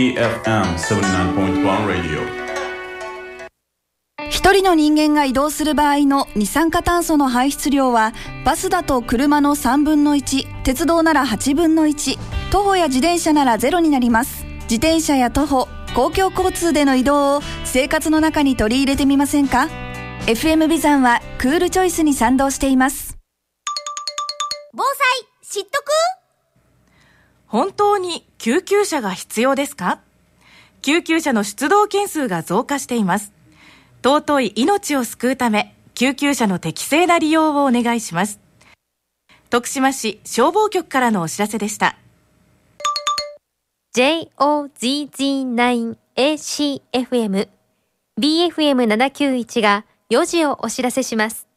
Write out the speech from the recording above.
FM79.1 Radio。 一人の人間が移動する場合の二酸化炭素の排出量はバスだと車の3分の1、鉄道なら8分の1、徒歩や自転車ならゼロになります。自転車や徒歩、公共交通での移動を生活の中に取り入れてみませんか？ FM ビザンはクールチョイスに賛同しています。 防災知っとく？ 本当に救急車が必要ですか？救急車の出動件数が増加しています。尊い命を救うため、救急車の適正な利用をお願いします。徳島市消防局からのお知らせでした。 JOZZ9ACFM BFM791 が4時をお知らせします。